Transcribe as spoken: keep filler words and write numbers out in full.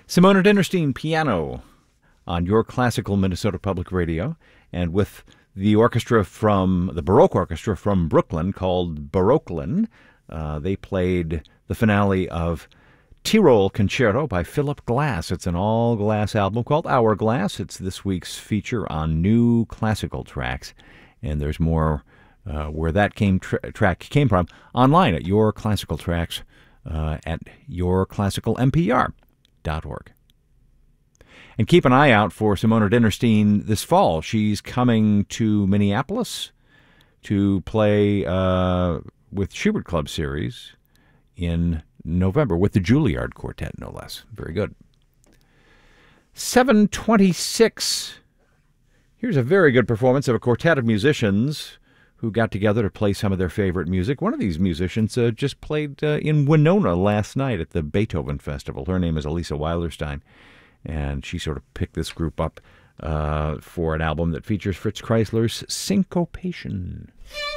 Simona Dinnerstein, piano on your classical Minnesota Public Radio, and with the orchestra from, the Baroque Orchestra from Brooklyn called Baroquelin. Uh, they played the finale of Tyrol Concerto by Philip Glass. It's an all-glass album called Hourglass. It's this week's feature on new classical tracks, and there's more uh, where that came tra- track came from online at Your Classical Tracks uh, at your classical m p r dot org. And keep an eye out for Simona Dinnerstein this fall. She's coming to Minneapolis to play uh, with Schubert Club Series in November with the Juilliard Quartet, no less. Very good. seven twenty-six. Here's a very good performance of a quartet of musicians who got together to play some of their favorite music. One of these musicians uh, just played uh, in Winona last night at the Beethoven Festival. Her name is Elisa Weilerstein, and she sort of picked this group up uh, for an album that features Fritz Kreisler's Syncopation.